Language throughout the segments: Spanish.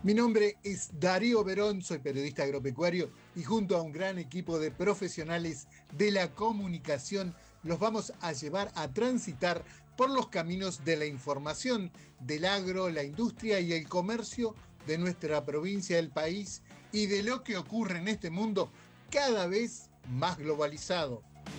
Mi nombre es Darío Verón, soy periodista agropecuario y junto a un gran equipo de profesionales de la comunicación los vamos a llevar a transitar por los caminos de la información, del agro, la industria y el comercio de nuestra provincia, del país y de lo que ocurre en este mundo cada vez más globalizado.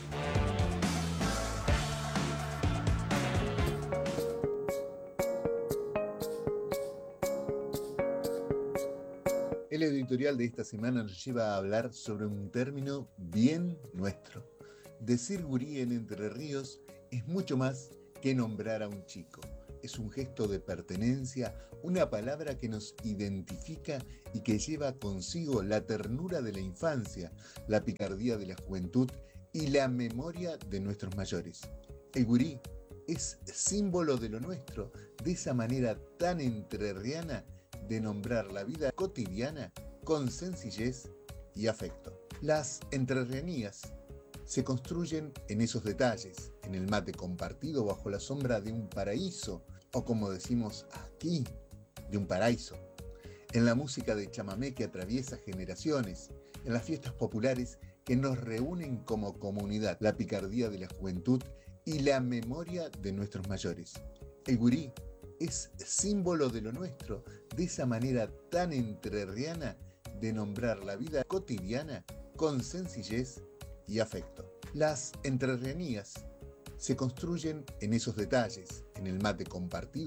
El editorial de esta semana nos lleva a hablar sobre un término bien nuestro. Decir gurí en Entre Ríos es mucho más que nombrar a un chico. Es un gesto de pertenencia, una palabra que nos identifica y que lleva consigo la ternura de la infancia, la picardía de la juventud y la memoria de nuestros mayores. El gurí es símbolo de lo nuestro, de esa manera tan entrerriana de nombrar la vida cotidiana con sencillez y afecto. Las entrerrianías se construyen en esos detalles, en el mate compartido bajo la sombra de un paraíso, o como decimos aquí, de un paraíso, en la música de chamamé que atraviesa generaciones, en las fiestas populares que nos reúnen como comunidad, la picardía de la juventud y la memoria de nuestros mayores. El gurí es símbolo de lo nuestro, de esa manera tan entrerriana de nombrar la vida cotidiana con sencillez y afecto. Las entrerrianías se construyen en esos detalles, en el mate compartido